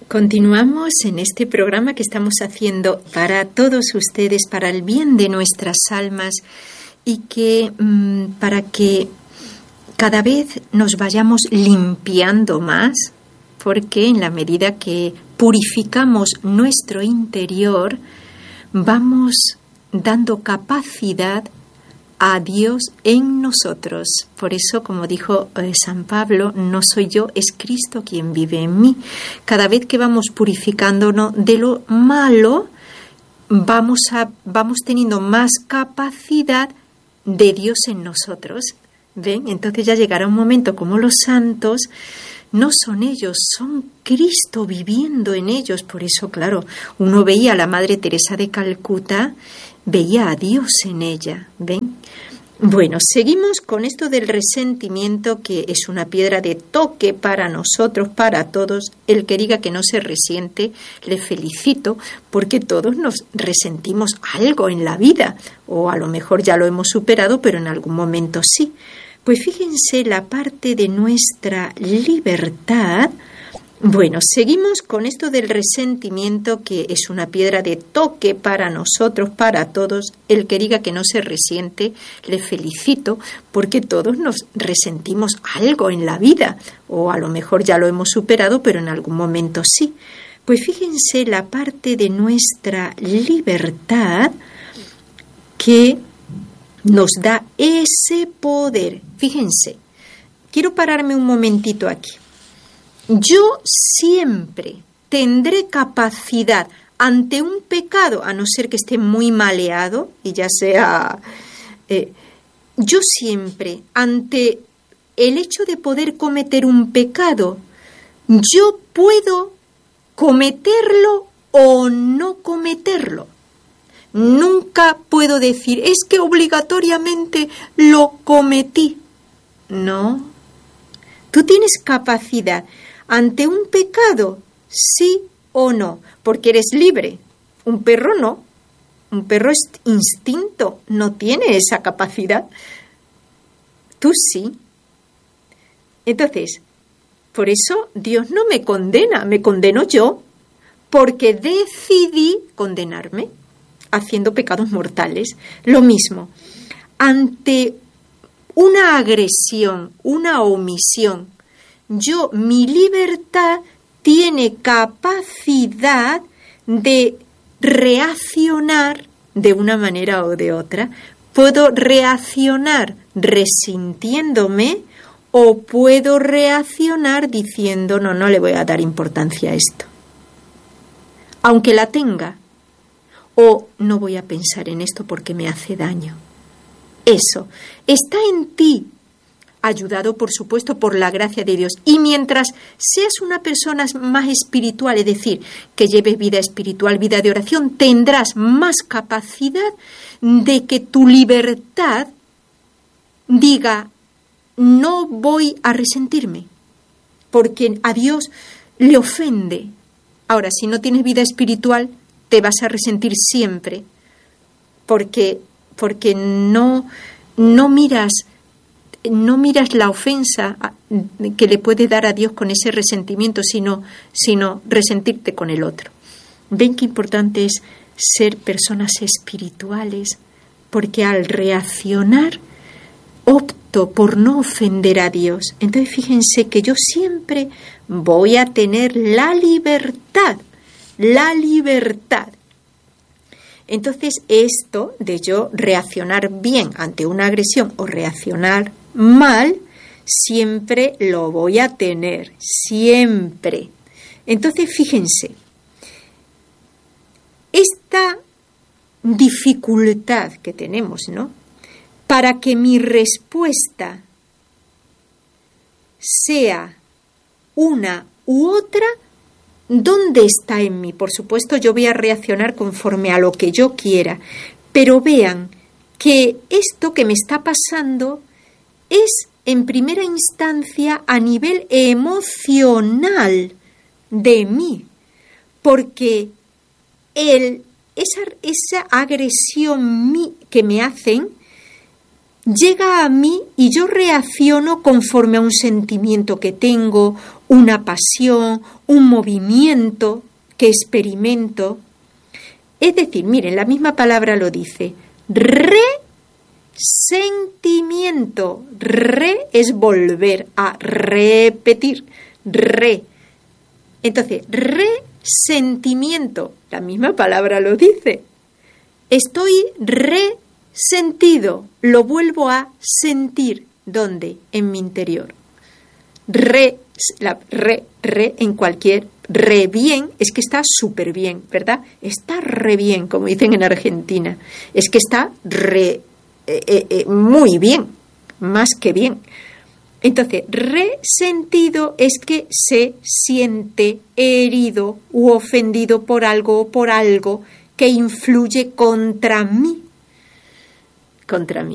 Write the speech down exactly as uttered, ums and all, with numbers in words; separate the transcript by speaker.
Speaker 1: Continuamos en este programa que estamos haciendo para todos ustedes, para el bien de nuestras almas y que mmm, para que cada vez nos vayamos limpiando más, porque en la medida que purificamos nuestro interior, vamos dando capacidad a Dios en nosotros. Por eso, como dijo eh, San Pablo, no soy yo, es Cristo quien vive en mí. Cada vez que vamos purificándonos de lo malo, vamos, a, vamos teniendo más capacidad de Dios en nosotros. ¿Ven? Entonces ya llegará un momento como los santos no son ellos, son Cristo viviendo en ellos. Por eso, claro, uno veía a la Madre Teresa de Calcuta, veía a Dios en ella. ¿Ven? Bueno, seguimos con esto del resentimiento, que es una piedra de toque para nosotros, para todos. El que diga que no se resiente, le felicito, porque todos nos resentimos algo en la vida, o a lo mejor ya lo hemos superado, pero en algún momento sí. Pues fíjense la parte de nuestra libertad. Bueno, seguimos con esto del resentimiento, que es una piedra de toque para nosotros, para todos. El que diga que no se resiente, le felicito, porque todos nos resentimos algo en la vida, o a lo mejor ya lo hemos superado, pero en algún momento sí. Pues fíjense la parte de nuestra libertad que nos da ese poder. Fíjense, quiero pararme un momentito aquí. Yo siempre tendré capacidad ante un pecado, a no ser que esté muy maleado y ya sea... Eh, yo siempre, ante el hecho de poder cometer un pecado, yo puedo cometerlo o no cometerlo. Nunca puedo decir, es que obligatoriamente lo cometí. No. Tú tienes capacidad ante un pecado, sí o no, porque eres libre. Un perro no. Un perro es instinto, no tiene esa capacidad. Tú sí. Entonces, por eso Dios no me condena, me condeno yo, porque decidí condenarme haciendo pecados mortales. Lo mismo, ante una agresión, una omisión, yo, mi libertad tiene capacidad de reaccionar de una manera o de otra. Puedo reaccionar resintiéndome o puedo reaccionar diciendo, no, no le voy a dar importancia a esto, aunque la tenga. O no voy a pensar en esto porque me hace daño. Eso está en ti, ayudado por supuesto por la gracia de Dios. Y mientras seas una persona más espiritual, es decir, que lleves vida espiritual, vida de oración, tendrás más capacidad de que tu libertad diga, no voy a resentirme, porque a Dios le ofende. Ahora, si no tienes vida espiritual, te vas a resentir siempre, porque, porque no, no miras, no miras la ofensa que le puede dar a Dios con ese resentimiento, sino, sino resentirte con el otro. ¿Ven qué importante es ser personas espirituales? Porque al reaccionar opto por no ofender a Dios. Entonces fíjense que yo siempre voy a tener la libertad, la libertad. Entonces esto de yo reaccionar bien ante una agresión o reaccionar mal, siempre lo voy a tener, siempre. Entonces fíjense, esta dificultad que tenemos, ¿no? Para que mi respuesta sea una u otra, ¿dónde está en mí? Por supuesto, yo voy a reaccionar conforme a lo que yo quiera, pero vean que esto que me está pasando es, en primera instancia, a nivel emocional de mí, porque el, esa, esa agresión que me hacen llega a mí y yo reacciono conforme a un sentimiento que tengo, una pasión, un movimiento que experimento. Es decir, miren, la misma palabra lo dice, resentimiento. Re es volver a repetir, re. Entonces, resentimiento, la misma palabra lo dice. Estoy resentido, lo vuelvo a sentir. ¿Dónde? En mi interior. Re, la, re, re en cualquier, re bien, es que está súper bien, ¿verdad? Está re bien, como dicen en Argentina. Es que está re, eh, eh, eh, muy bien, más que bien. Entonces, resentido es que se siente herido u ofendido por algo o por algo que influye contra mí. Contra mí.